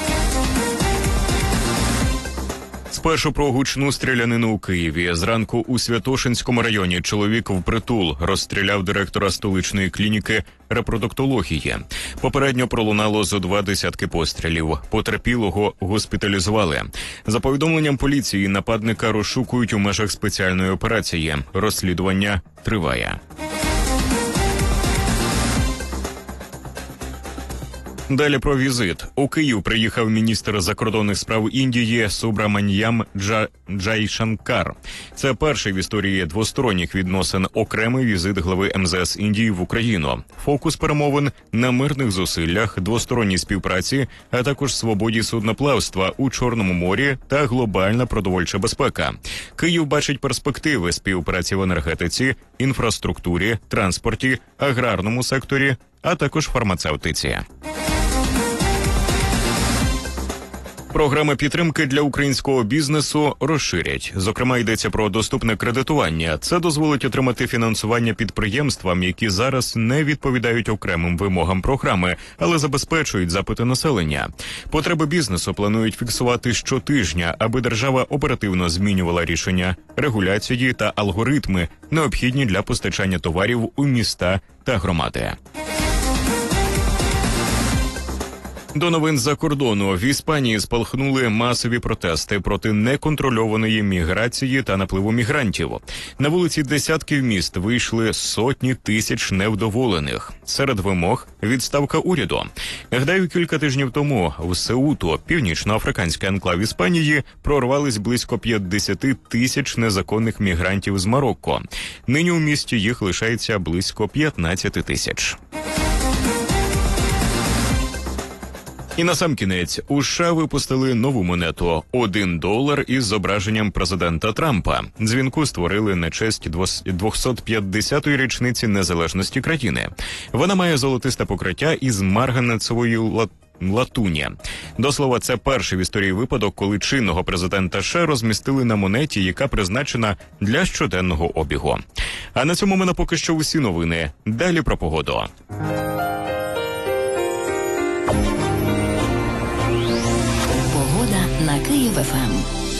Спершу про гучну стрілянину у Києві. Зранку у Святошинському районі чоловік впритул розстріляв директора столичної клініки репродуктології. Попередньо пролунало зо 2 десятки пострілів. Потерпілого госпіталізували. За повідомленням поліції, нападника розшукують у межах спеціальної операції. Розслідування триває. Далі про візит. У Київ приїхав міністр закордонних справ Індії Субраманьям Джайшанкар. Це перший в історії двосторонніх відносин окремий візит глави МЗС Індії в Україну. Фокус перемовин на мирних зусиллях, двосторонній співпраці, а також свободі судноплавства у Чорному морі та глобальна продовольча безпека. Київ бачить перспективи співпраці в енергетиці, інфраструктурі, транспорті, аграрному секторі, а також фармацевтиці. Програми підтримки для українського бізнесу розширять. Зокрема, йдеться про доступне кредитування. Це дозволить отримати фінансування підприємствам, які зараз не відповідають окремим вимогам програми, але забезпечують запити населення. Потреби бізнесу планують фіксувати щотижня, аби держава оперативно змінювала рішення, регуляції та алгоритми, необхідні для постачання товарів у міста та громади. До новин з-за кордону. В Іспанії спалахнули масові протести проти неконтрольованої міграції та напливу мігрантів. На вулиці десятків міст вийшли сотні тисяч невдоволених. Серед вимог – відставка уряду. Нагадаю, кілька тижнів тому в Сеуту, північноафриканський анклав Іспанії, прорвались близько 50 тисяч незаконних мігрантів з Марокко. Нині у місті їх лишається близько 15 тисяч. І насамкінець, у США випустили нову монету – $1 із зображенням президента Трампа. Дзвінку створили на честь 250-ї річниці незалежності країни. Вона має золотисте покриття із марганецової латуні. До слова, це перший в історії випадок, коли чинного президента США розмістили на монеті, яка призначена для щоденного обігу. А на цьому в мене поки що усі новини. Далі про погоду. На Київ-ФМ.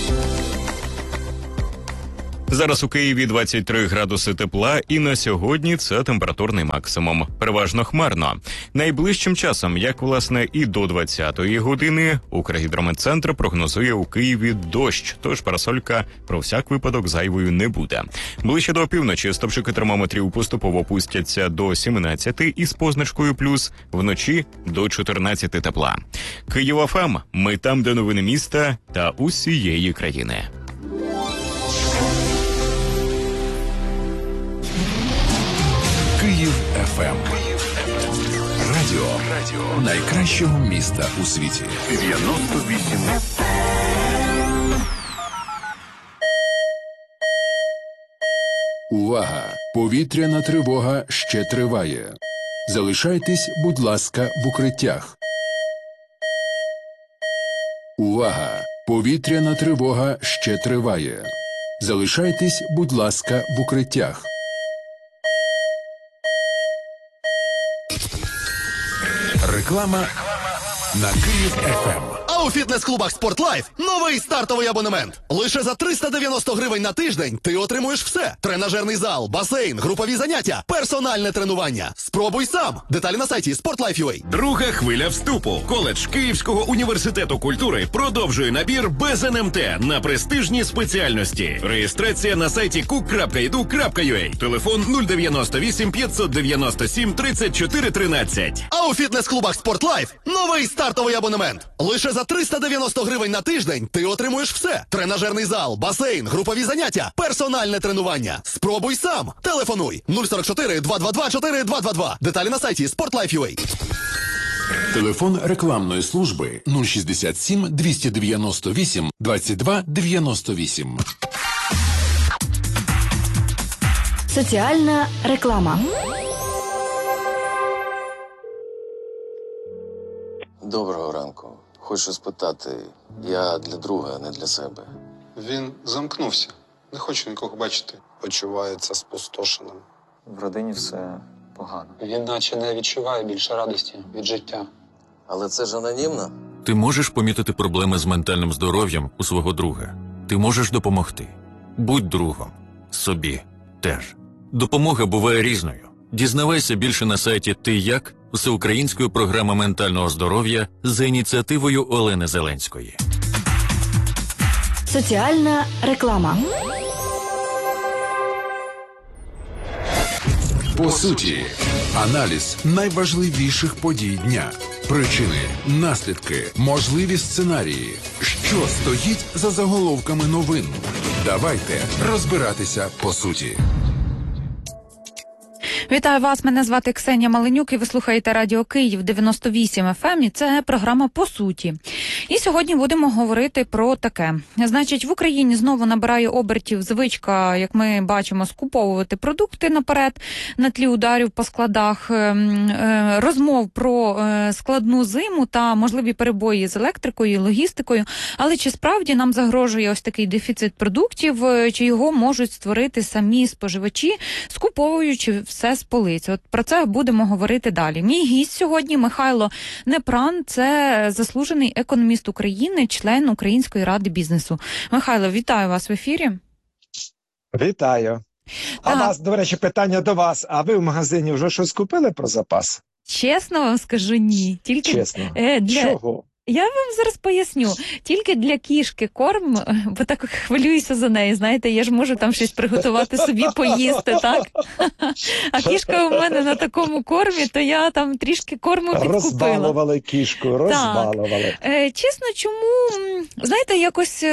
Зараз у Києві 23 градуси тепла, і на сьогодні це температурний максимум. Переважно хмарно. Найближчим часом, як власне і до 20-ї години, Укргідрометцентр прогнозує у Києві дощ, тож парасолька про всяк випадок зайвою не буде. Ближче до опівночі стопчики термометрів поступово опустяться до 17 із позначкою плюс, вночі до 14 тепла. Київ-ФМ. Ми там, де новини міста та усієї країни. Київ ФМ. Радіо найкращого міста у світі. 98 Увага! Повітряна тривога ще триває. Залишайтесь, будь ласка, в укриттях. Увага! Повітряна тривога ще триває. Залишайтесь, будь ласка, в укриттях. Реклама на Київ-ФМ. А у фітнес-клубах «Спортлайф» новий стартовий абонемент. Лише за 390 гривень на тиждень ти отримуєш все. Тренажерний зал, басейн, групові заняття, персональне тренування. Спробуй сам. Деталі на сайті sportlife.ua. Друга хвиля вступу. Коледж Київського університету культури продовжує набір без НМТ на престижні спеціальності. Реєстрація на сайті cook.edu.ua. Телефон 098 597 34 13. А у фітнес-клубах «Спортлайф» новий стартовий абонемент. Лише за 390 гривень на тиждень ти отримуєш все. Тренажерний зал, басейн, групові заняття, персональне тренування. Спробуй сам. Телефонуй 044 222 4222. Деталі на сайті sportlife.ua. Телефон рекламної служби 067 298 22 98. Соціальна реклама. Доброго ранку. Хочу спитати, я для друга, не для себе. Він замкнувся. Не хоче нікого бачити. Почувається спустошеним. В родині все погано. Він наче не відчуває більше радості від життя. Але це ж анонімно. Ти можеш помітити проблеми з ментальним здоров'ям у свого друга. Ти можеш допомогти. Будь другом. Собі теж. Допомога буває різною. Дізнавайся більше на сайті «Ти як?» Всеукраїнської програми ментального здоров'я за ініціативою Олени Зеленської. Соціальна реклама. По суті, аналіз найважливіших подій дня. Причини, наслідки, можливі сценарії. Що стоїть за заголовками новин? Давайте розбиратися по суті. Вітаю вас, мене звати Ксенія Маленюк і ви слухаєте Радіо Київ 98 FM, і це програма «По суті». І сьогодні будемо говорити про таке. Значить, в Україні знову набирає обертів звичка, як ми бачимо, скуповувати продукти наперед на тлі ударів по складах, розмов про складну зиму та можливі перебої з електрикою і логістикою. Але чи справді нам загрожує ось такий дефіцит продуктів, чи його можуть створити самі споживачі, скуповуючи все з полиць? От про це будемо говорити далі. Мій гість сьогодні Михайло Непран, це заслужений економіст України, член Української ради бізнесу. Михайло, вітаю вас в ефірі. Вітаю. А вас, до речі, питання до вас. А ви в магазині вже щось купили про запас? Чесно вам скажу, ні. Тільки Чесно? Чого? Я вам зараз поясню. Тільки для кішки корм, бо так хвилююся за неї, знаєте, я ж можу там щось приготувати собі поїсти, так? А кішка у мене на такому кормі, то я там трішки корму підкупила. Розбалували кішку, розбалували. Чесно, чому, знаєте, якось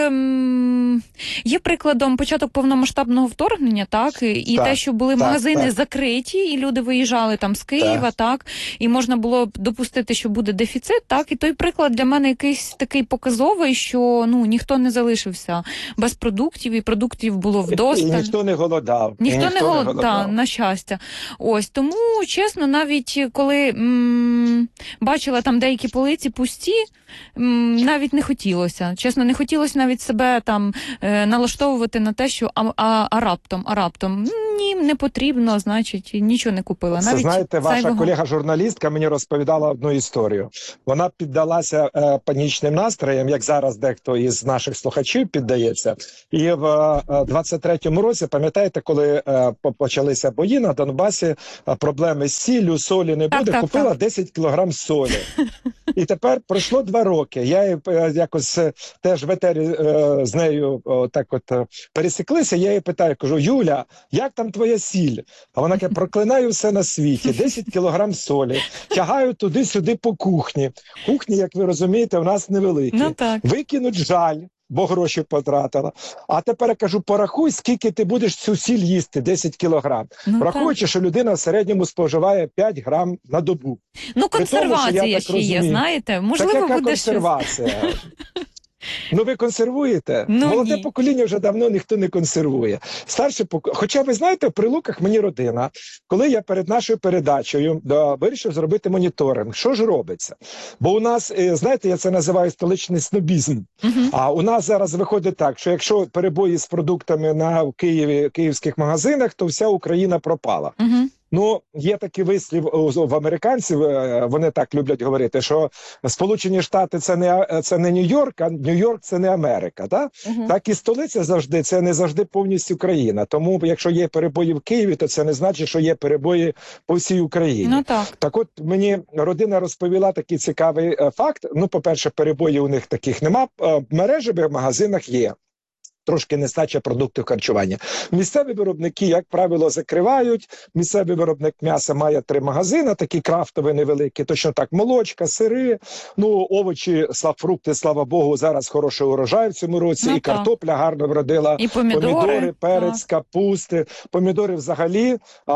є прикладом початок повномасштабного вторгнення, так? І те, що були магазини закриті, і люди виїжджали там з Києва, так? І можна було допустити, що буде дефіцит, так? І той приклад для мене якийсь такий показовий, що ніхто не залишився без продуктів, і продуктів було вдосталь. І ніхто не голодав. Ніхто не голодав, на щастя. Ось, тому, чесно, навіть коли бачила там деякі полиці пусті, навіть не хотілося. Чесно, не хотілося навіть себе там налаштовувати на те, що а раптом. Ні, не потрібно, значить, нічого не купила. Це, знаєте, ваша колега-журналістка мені розповідала одну історію. Вона піддалася панічним настроям, як зараз дехто із наших слухачів піддається. І в 23-му році, пам'ятаєте, коли почалися бої на Донбасі, проблеми з сіллю, солі не буде, купила 10 кілограм солі. І тепер пройшло 2 роки. Я якось теж в етері з нею так от пересіклися, я її питаю, кажу: Юля, як там твоя сіль? А вона каже: проклинаю все на світі, 10 кілограм солі, тягаю туди-сюди по кухні. Кухні, як ви розумієте, в нас невеликі. Викинуть жаль, бо гроші потратила. А тепер я кажу: порахуй, скільки ти будеш цю сіль їсти, 10 кілограм. Враховуючи, що людина в середньому споживає 5 грам на добу. Консервація ще є, знаєте. Можливо, так, яка буде консервація? Ви консервуєте? Молоде покоління вже давно ніхто не консервує. Старше покоління. Хоча, ви знаєте, в Прилуках мені родина, коли я перед нашою передачею вирішив зробити моніторинг. Що ж робиться? Бо у нас, знаєте, я це називаю столичний снобізм. А у нас зараз виходить так, що якщо перебої з продуктами в Києві, київських магазинах, то вся Україна пропала. Є такий вислів в американців, вони так люблять говорити, що Сполучені Штати це не Нью-Йорк, а Нью-Йорк це не Америка. Так і столиця завжди, це не завжди повністю країна. Тому якщо є перебої в Києві, то це не значить, що є перебої по всій Україні. Так от мені родина розповіла такий цікавий факт. По-перше, перебої у них таких нема, в мережевих магазинах є. Трошки нестача продуктів харчування. Місцеві виробники, як правило, закривають. Місцевий виробник м'яса має 3 магазини, такі крафтові невеликі, точно так, молочка, сири, овочі, фрукти, слава Богу, зараз хороший урожай в цьому році, і картопля гарно вродила, і помідори, перець, капусти. Помідори взагалі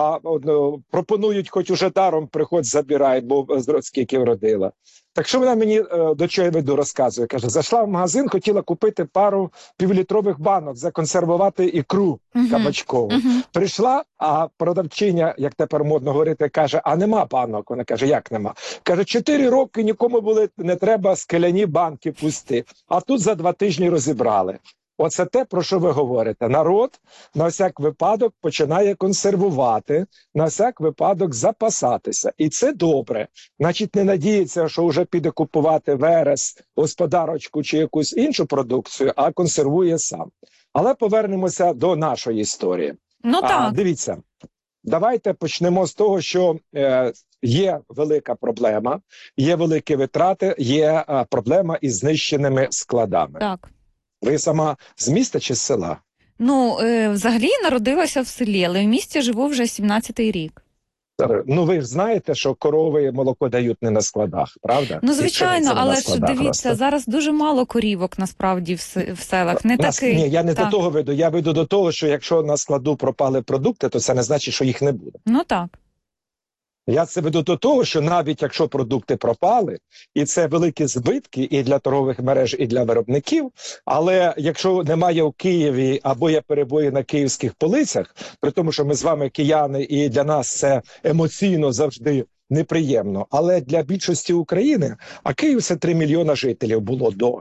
пропонують, хоч уже даром приходь, забирай, бо скільки вродила. Так що вона мені, до чого я веду, розказує. Каже: зайшла в магазин, хотіла купити пару півлітрових банок, законсервувати ікру кабачкову. Прийшла, а продавчиня, як тепер модно говорити, каже: а нема банок. Вона каже: як нема? Каже: 4 роки нікому не треба скляні банки пусти. А тут за 2 тижні розібрали. Оце те, про що ви говорите. Народ на всяк випадок починає консервувати, на всяк випадок запасатися. І це добре. Значить, не надіється, що вже піде купувати верес, господарочку чи якусь іншу продукцію, а консервує сам. Але повернемося до нашої історії. Дивіться, давайте почнемо з того, що є велика проблема, є великі витрати, є проблема із знищеними складами. Так. Ви сама з міста чи з села? Взагалі народилася в селі, але в місті живу вже 17-й рік. Ви ж знаєте, що корови молоко дають не на складах, правда? Звичайно, але ж дивіться, зараз дуже мало корівок насправді в селах. Ні, я не до того веду. Я веду до того, що якщо на складу пропали продукти, то це не значить, що їх не буде. Так. Я це веду до того, що навіть якщо продукти пропали, і це великі збитки і для торгових мереж, і для виробників, але якщо немає у Києві або є перебої на київських полицях, при тому, що ми з вами кияни, і для нас це емоційно завжди неприємно, але для більшості України, а Київ – це 3 мільйона жителів було до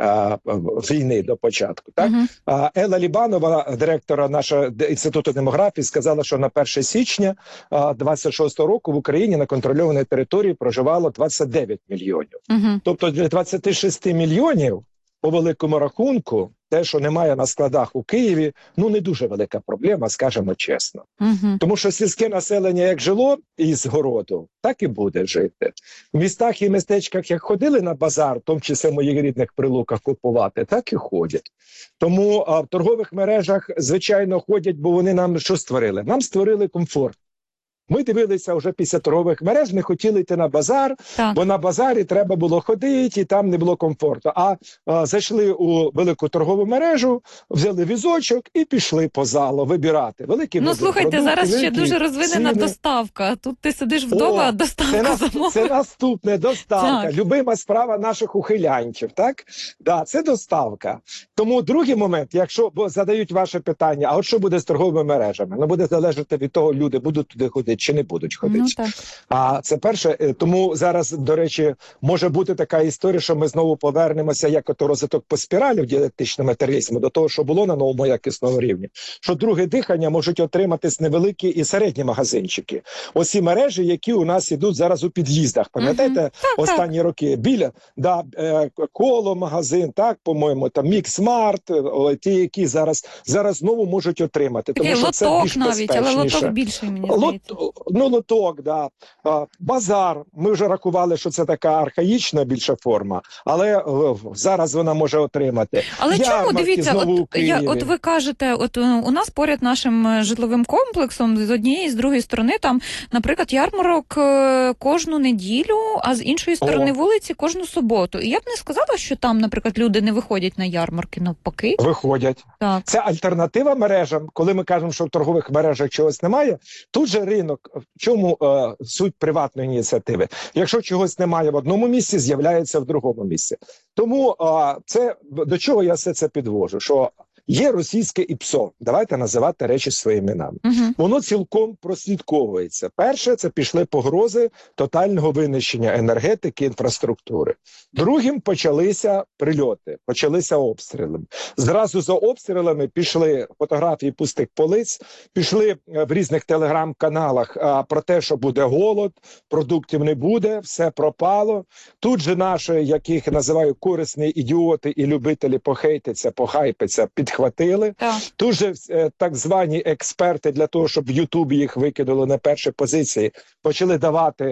війни, до початку. Так? Елла Лібанова, директора нашого Інституту демографії, сказала, що на 1 січня 26 року в Україні на контрольованій території проживало 29 мільйонів. Тобто для 26 мільйонів, по великому рахунку, те, що немає на складах у Києві, ну не дуже велика проблема, скажемо чесно. Тому що сільське населення як жило із городу, так і буде жити. В містах і містечках, як ходили на базар, в тому числі в моїх рідних Прилуках купувати, так і ходять. Тому в торгових мережах, звичайно, ходять, бо вони нам що створили? Нам створили комфорт. Ми дивилися вже після торгових мереж, не хотіли йти на базар, бо на базарі треба було ходити, і там не було комфорту. А зайшли у велику торгову мережу, взяли візочок і пішли по залу вибирати. Великі слухайте, продукти, зараз ще дуже розвинена доставка. Тут ти сидиш вдома, а доставка замовила. Це наступне, доставка. Любима справа наших ухилянтів, так? Да, це доставка. Тому другий момент, якщо задають ваше питання, а от що буде з торговими мережами? Ну, буде залежати від того, люди будуть туди ходити чи не будуть ходити. А це перше. Тому зараз, до речі, може бути така історія, що ми знову повернемося, як ото розвиток по спіралі в діалектичному матеріалізму, до того, що було на новому якісному рівні. Що друге дихання можуть отриматись невеликі і середні магазинчики. Оці мережі, які у нас ідуть зараз у під'їздах. Пам'ятаєте, останні роки? Біля, Коло магазин, так, по-моєму, там Міксмарт, ті, які зараз знову можуть отримати. Такий тому що лоток це більш навіть, але лоток більший, мені здається. Ну, лоток, да. Базар. Ми вже рахували, що це така архаїчна більша форма, але зараз вона може отримати. Але чому, дивіться, от ви кажете, от у нас поряд нашим житловим комплексом з однієї, з другої сторони, там, наприклад, ярмарок кожну неділю, а з іншої сторони вулиці кожну суботу. І я б не сказала, що там, наприклад, люди не виходять на ярмарки, навпаки. Виходять. Так. Це альтернатива мережам. Коли ми кажемо, що в торгових мережах чогось немає, тут же ринок. В чому суть приватної ініціативи? Якщо чогось немає в одному місці, з'являється в другому місці. Тому це до чого я все це підвожу? Що є російське ІПСО. Давайте називати речі своїми іменами. Воно цілком прослідковується. Перше, це пішли погрози тотального винищення енергетики, інфраструктури. Другим почалися прильоти, почалися обстріли. Зразу за обстрілами пішли фотографії пустих полиць, пішли в різних телеграм-каналах про те, що буде голод, продуктів не буде, все пропало. Тут же наші, яких називаю корисні ідіоти і любителі похейтиться, похайпиться, підхватили. Тут же так звані експерти для того, щоб в Ютубі їх викинули на перші позиції, почали давати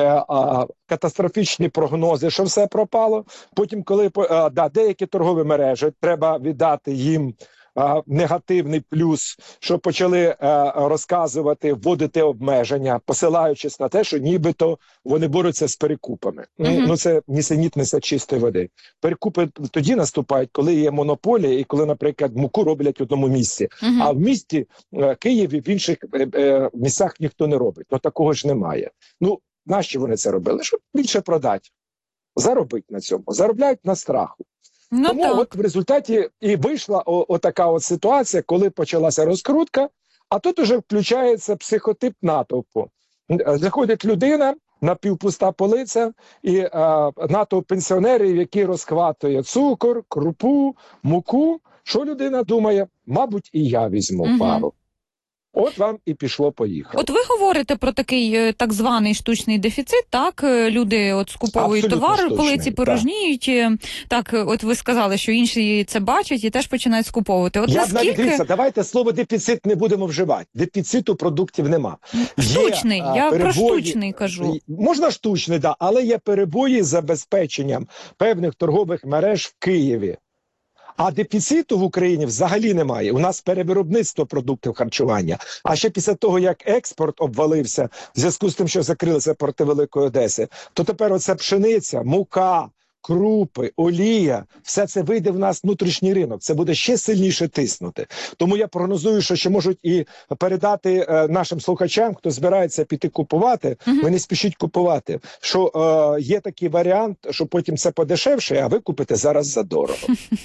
катастрофічні прогнози, що все пропало. Потім, коли деякі торгові мережі, треба віддати їм негативний плюс, що почали розказувати, вводити обмеження, посилаючись на те, що нібито вони борються з перекупами. Ну це нісенітниця чистої води. Перекупи тоді наступають, коли є монополія і коли, наприклад, муку роблять в одному місці. А в місті Києві, в інших місцях ніхто не робить. Ну такого ж немає. Ну, нащо вони це робили? Щоб більше продати. Заробити на цьому. Заробляють на страху. Тому от в результаті і вийшла отака от ситуація, коли почалася розкрутка, а тут уже включається психотип натовпу. Заходить людина, напівпуста полиця, і натовп пенсіонерів, які розхватує цукор, крупу, муку. Що людина думає? Мабуть, і я візьму пару. От вам і пішло-поїхало. От ви говорите про такий так званий штучний дефіцит, так? Люди от скуповують товар, полиці порожніють. Так, от ви сказали, що інші це бачать і теж починають скуповувати. От наскільки... Дивіться, давайте слово дефіцит не будемо вживати. Дефіциту продуктів нема. Штучний, я про штучний кажу. Можна штучний, да, але є перебої з забезпеченням певних торгових мереж в Києві. А дефіциту в Україні взагалі немає. У нас перевиробництво продуктів харчування. А ще після того, як експорт обвалився, в зв'язку з тим, що закрилися порти Великої Одеси, то тепер оця пшениця, мука, крупи, олія, все це вийде в нас внутрішній ринок, це буде ще сильніше тиснути. Тому я прогнозую, що ще можуть і передати нашим слухачам, хто збирається піти купувати, ви не спішіть купувати, що є такий варіант, що потім це подешевше, а ви купите зараз за дорого.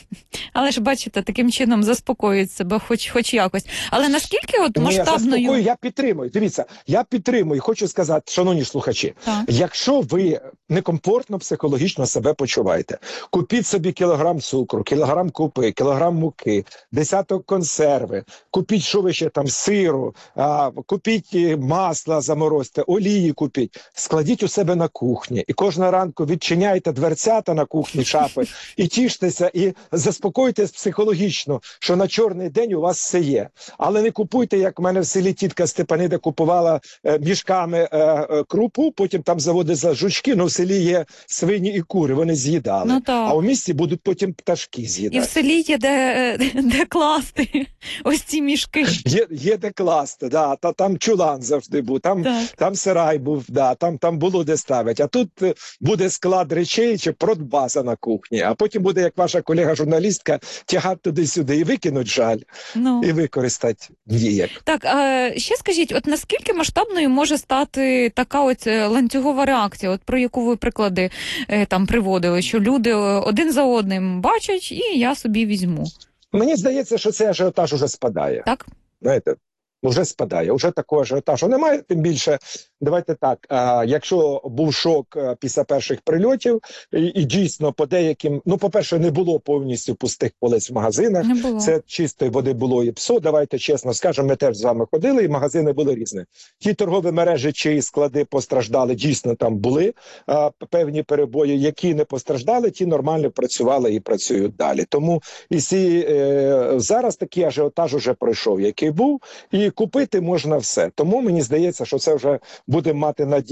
Але ж, бачите, таким чином заспокоюють себе хоч якось. Але наскільки от масштабною... Я підтримую. Дивіться, я підтримую. Хочу сказати, шановні слухачі, якщо ви некомфортно психологічно себе почуваєте, купіть собі кілограм цукру, кілограм крупи, кілограм муки, десяток консерви, купіть, що ви ще там, сиру, купіть масла, заморозьте, олії купіть, складіть у себе на кухні. І кожного ранку відчиняйте дверцята на кухні, шафи, і тіштеся, і заспокойтесь психологічно, що на чорний день у вас все є. Але не купуйте, як в мене в селі тітка Степанида купувала мішками крупу, потім там заводила жучки, в селі є свині і кури, вони з'їдали. А у місті будуть потім пташки з'їдати. І в селі є де класти ось ці мішки. Є де класти, да. Там чулан завжди був, там сарай був, да. Там було де ставити. А тут буде склад речей чи продбаза на кухні. А потім буде, як ваша колега-журналістка, тягати туди-сюди і викинуть жаль, і використати ніяк. Так, ще скажіть, от наскільки масштабною може стати така ось ланцюгова реакція, от про яку ви приклади там приводили, що люди один за одним бачать, і я собі візьму. Мені здається, що цей ажіотаж уже спадає. Так? Знаєте, вже спадає, вже такого ажіотажу немає, тим більше, давайте так, якщо був шок після перших прильотів, і дійсно по деяким, по-перше, не було повністю пустих полиць в магазинах, це чистої води було і ПСО, давайте чесно скажемо, ми теж з вами ходили, і магазини були різні. Ті торгові мережі, чиї склади постраждали, дійсно там були певні перебої, які не постраждали, ті нормально працювали і працюють далі. Тому зараз такий ажіотаж уже пройшов, який був, і купити можна все. Тому мені здається, що це вже буде мати надію